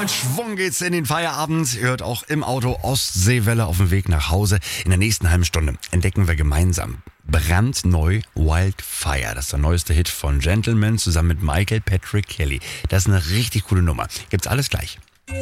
mit Schwung geht's in den Feierabend. Ihr hört auch im Auto Ostseewelle auf dem Weg nach Hause. In der nächsten halben Stunde entdecken wir gemeinsam brandneu Wildfire. Das ist der neueste Hit von Gentleman zusammen mit Michael Patrick Kelly. Das ist eine richtig coole Nummer. Gibt's alles gleich.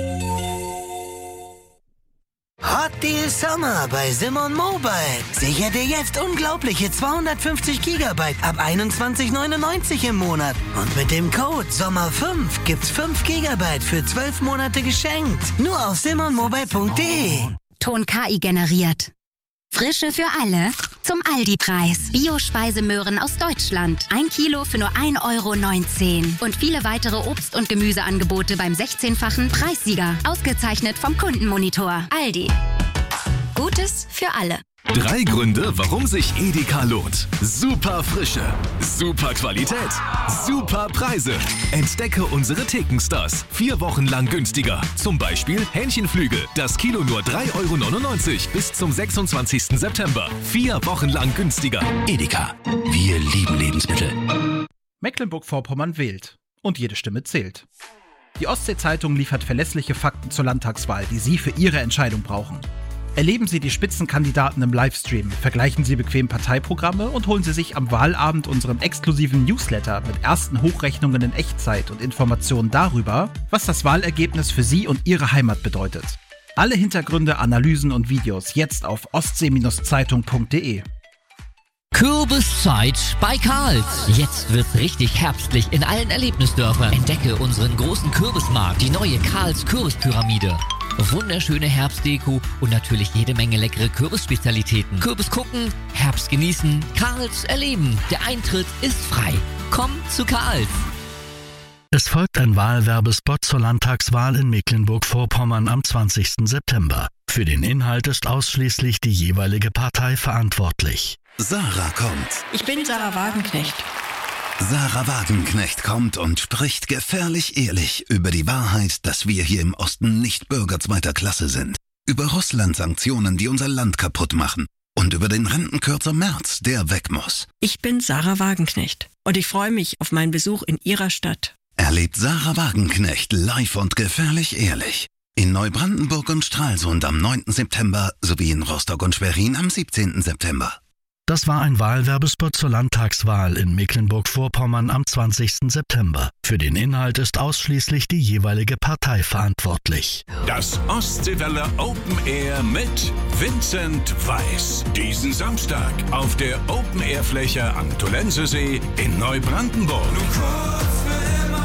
Hot Deal Summer bei Simon Mobile. Sicher dir jetzt unglaubliche 250 GB ab 21,99 im Monat. Und mit dem Code SOMMER5 gibt's 5 GB für 12 Monate geschenkt. Nur auf simonmobile.de. Ton KI generiert. Frische für alle zum Aldi-Preis. Bio-Speisemöhren aus Deutschland. 1 Kilo für nur 1,19 € Und viele weitere Obst- und Gemüseangebote beim 16-fachen Preissieger. Ausgezeichnet vom Kundenmonitor. Aldi. Gutes für alle. 3 Gründe, warum sich Edeka lohnt. Super Frische, super Qualität, super Preise. Entdecke unsere Thekenstars. 4 Wochen lang günstiger. Zum Beispiel Hähnchenflügel. Das Kilo nur 3,99 € bis zum 26. September. 4 Wochen lang günstiger. Edeka. Wir lieben Lebensmittel. Mecklenburg-Vorpommern wählt. Und jede Stimme zählt. Die Ostsee-Zeitung liefert verlässliche Fakten zur Landtagswahl, die Sie für Ihre Entscheidung brauchen. Erleben Sie die Spitzenkandidaten im Livestream, vergleichen Sie bequem Parteiprogramme und holen Sie sich am Wahlabend unseren exklusiven Newsletter mit ersten Hochrechnungen in Echtzeit und Informationen darüber, was das Wahlergebnis für Sie und Ihre Heimat bedeutet. Alle Hintergründe, Analysen und Videos jetzt auf ostsee-zeitung.de. Kürbiszeit bei Karls. Jetzt wird's richtig herbstlich in allen Erlebnisdörfern. Entdecke unseren großen Kürbismarkt, die neue Karls Kürbispyramide. Wunderschöne Herbstdeko und natürlich jede Menge leckere Kürbisspezialitäten. Kürbis gucken, Herbst genießen, Karls erleben. Der Eintritt ist frei. Komm zu Karls. Es folgt ein Wahlwerbespot zur Landtagswahl in Mecklenburg-Vorpommern am 20. September. Für den Inhalt ist ausschließlich die jeweilige Partei verantwortlich. Sarah kommt. Ich bin Sarah Wagenknecht. Sarah Wagenknecht kommt und spricht gefährlich ehrlich über die Wahrheit, dass wir hier im Osten nicht Bürger zweiter Klasse sind. Über Russland-Sanktionen, die unser Land kaputt machen. Und über den Rentenkürzer Merz, der weg muss. Ich bin Sarah Wagenknecht und ich freue mich auf meinen Besuch in Ihrer Stadt. Erlebt Sarah Wagenknecht live und gefährlich ehrlich. In Neubrandenburg und Stralsund am 9. September sowie in Rostock und Schwerin am 17. September. Das war ein Wahlwerbespot zur Landtagswahl in Mecklenburg-Vorpommern am 20. September. Für den Inhalt ist ausschließlich die jeweilige Partei verantwortlich. Das Ostseewelle Open Air mit Vincent Weiss. Diesen Samstag auf der Open Air Fläche am Tollensesee in Neubrandenburg. Nur kurz für immer.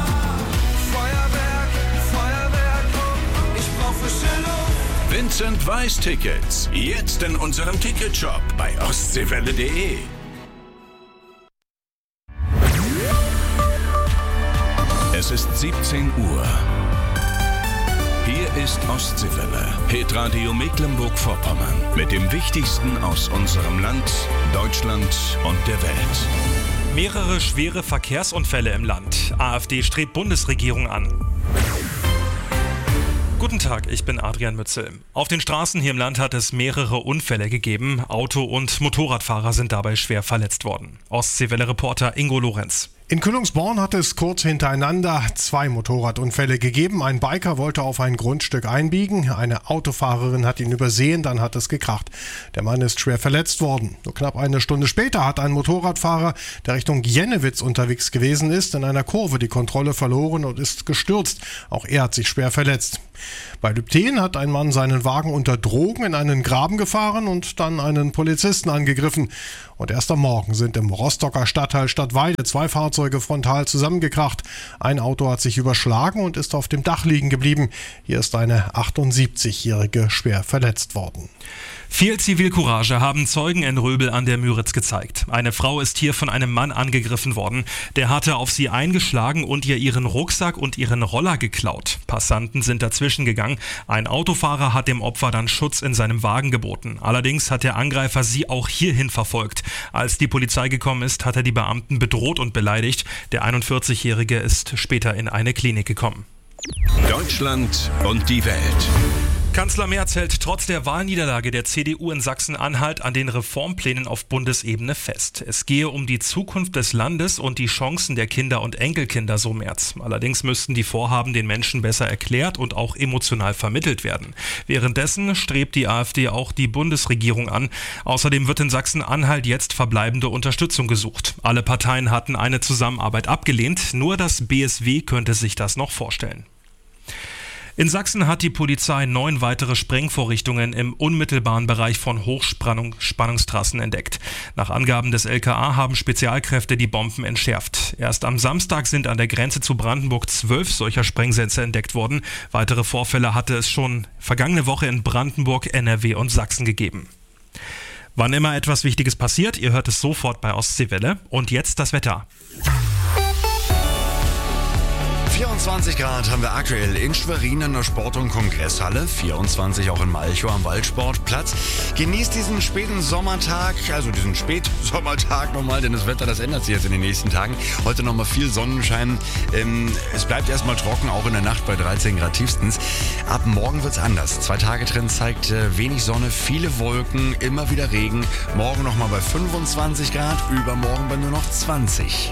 Feuerwerk, ich brauch frische Luft. Vincent Weiss Tickets. Jetzt in unserem Ticketshop bei ostseewelle.de. Es ist 17 Uhr. Hier ist Ostseewelle. Hitradio Mecklenburg-Vorpommern. Mit dem Wichtigsten aus unserem Land, Deutschland und der Welt. Mehrere schwere Verkehrsunfälle im Land. AfD strebt Bundesregierung an. Guten Tag, ich bin Adrian Mützel. Auf den Straßen hier im Land hat es mehrere Unfälle gegeben. Auto- und Motorradfahrer sind dabei schwer verletzt worden. Ostseewelle-Reporter Ingo Lorenz. In Kühlungsborn hat es kurz hintereinander 2 Motorradunfälle gegeben. Ein Biker wollte auf ein Grundstück einbiegen. Eine Autofahrerin hat ihn übersehen, dann hat es gekracht. Der Mann ist schwer verletzt worden. Nur knapp eine Stunde später hat ein Motorradfahrer, der Richtung Jennewitz unterwegs gewesen ist, in einer Kurve die Kontrolle verloren und ist gestürzt. Auch er hat sich schwer verletzt. Bei Lübten hat ein Mann seinen Wagen unter Drogen in einen Graben gefahren und dann einen Polizisten angegriffen. Und erst am Morgen sind im Rostocker Stadtteil Stadtweide 2 Fahrzeuge frontal zusammengekracht. Ein Auto hat sich überschlagen und ist auf dem Dach liegen geblieben. Hier ist eine 78-Jährige schwer verletzt worden. Viel Zivilcourage haben Zeugen in Röbel an der Müritz gezeigt. Eine Frau ist hier von einem Mann angegriffen worden. Der hatte auf sie eingeschlagen und ihr ihren Rucksack und ihren Roller geklaut. Passanten sind dazwischen gegangen. Ein Autofahrer hat dem Opfer dann Schutz in seinem Wagen geboten. Allerdings hat der Angreifer sie auch hierhin verfolgt. Als die Polizei gekommen ist, hat er die Beamten bedroht und beleidigt. Der 41-Jährige ist später in eine Klinik gekommen. Deutschland und die Welt. Kanzler Merz hält trotz der Wahlniederlage der CDU in Sachsen-Anhalt an den Reformplänen auf Bundesebene fest. Es gehe um die Zukunft des Landes und die Chancen der Kinder und Enkelkinder, so Merz. Allerdings müssten die Vorhaben den Menschen besser erklärt und auch emotional vermittelt werden. Währenddessen strebt die AfD auch die Bundesregierung an. Außerdem wird in Sachsen-Anhalt jetzt verbleibende Unterstützung gesucht. Alle Parteien hatten eine Zusammenarbeit abgelehnt, nur das BSW könnte sich das noch vorstellen. In Sachsen hat die Polizei 9 weitere Sprengvorrichtungen im unmittelbaren Bereich von Hochspannungstrassen entdeckt. Nach Angaben des LKA haben Spezialkräfte die Bomben entschärft. Erst am Samstag sind an der Grenze zu Brandenburg 12 solcher Sprengsätze entdeckt worden. Weitere Vorfälle hatte es schon vergangene Woche in Brandenburg, NRW und Sachsen gegeben. Wann immer etwas Wichtiges passiert, ihr hört es sofort bei Ostseewelle. Und jetzt das Wetter. 24 Grad haben wir aktuell in Schwerin in der Sport- und Kongresshalle, 24 auch in Malchow am Waldsportplatz. Genießt diesen späten Sommertag, also diesen Spätsommertag nochmal, denn das Wetter, das ändert sich jetzt in den nächsten Tagen. Heute nochmal viel Sonnenschein. Es bleibt erstmal trocken, auch in der Nacht bei 13 Grad tiefstens. Ab morgen wird's anders. 2-Tage-Trend zeigt wenig Sonne, viele Wolken, immer wieder Regen. Morgen nochmal bei 25 Grad, übermorgen bei nur noch 20.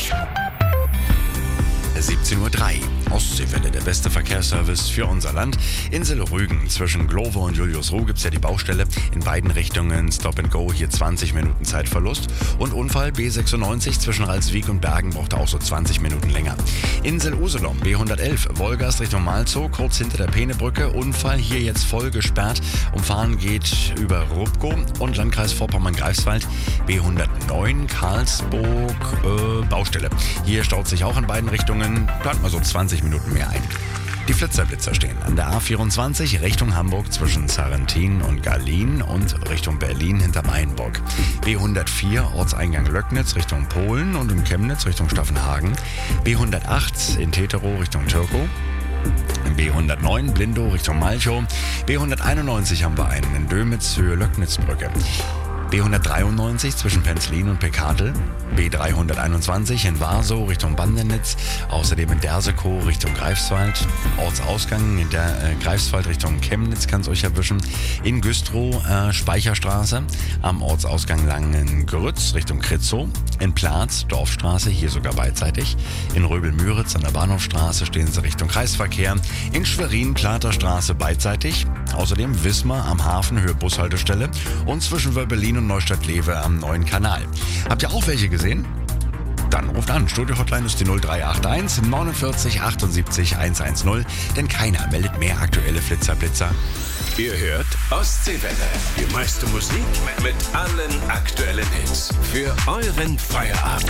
17:03 Uhr. Ostseewelle, der beste Verkehrsservice für unser Land. Insel Rügen zwischen Glove und Juliusruh gibt es ja die Baustelle. In beiden Richtungen Stop and Go, hier 20 Minuten Zeitverlust. Und Unfall B96 zwischen Ralswiek und Bergen brauchte auch so 20 Minuten länger. Insel Usedom, B111, Wolgast Richtung Malzow, kurz hinter der Peenebrücke. Unfall hier jetzt voll gesperrt. Umfahren geht über Rupkow und Landkreis Vorpommern-Greifswald. B109, Karlsburg, Baustelle. Hier staut sich auch in beiden Richtungen. Plant mal so 20 Minuten mehr ein. Die Flitzer stehen an der A24 Richtung Hamburg zwischen Sarrentin und Gallien und Richtung Berlin hinter Mainburg. B104 Ortseingang Löcknitz Richtung Polen und in Chemnitz Richtung Staffenhagen. B108 in Teterow Richtung Türkow. B109 Blindow Richtung Malchow. B191 haben wir einen in Dömitz Höhe Löcknitzbrücke. B193 zwischen Penzlin und Pekadl, B321 in Warsow Richtung Bandenitz, außerdem in Dersekow Richtung Greifswald, Ortsausgang in der Greifswald Richtung Chemnitz kann es euch erwischen, in Güstrow Speicherstraße, am Ortsausgang Langengrütz Richtung Kritzow, in Platz Dorfstraße, hier sogar beidseitig, in Röbel-Müritz an der Bahnhofstraße stehen sie Richtung Kreisverkehr, in Schwerin Platerstraße beidseitig, außerdem Wismar am Hafen Höhe Bushaltestelle und zwischen Wörbelin und Neustadt-Lewe am neuen Kanal. Habt ihr auch welche gesehen? Dann ruft an. Studio-Hotline ist die 0381 49 78 110, denn keiner meldet mehr aktuelle Flitzer-Blitzer. Ihr hört Ostseewelle. Die meiste Musik mit allen aktuellen Hits. Für euren Feierabend.